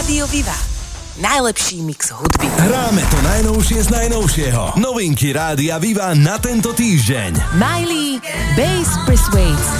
Rádio Viva. Najlepší mix hudby. Hráme to najnovšie z najnovšieho. Novinky Rádia Viva na tento týždeň. Miley, Bass Persuades.